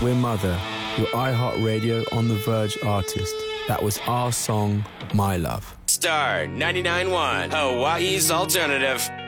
We're Mother, your iHeartRadio On The Verge artist. That was our song, My Love. Star 99.1, Hawaii's alternative.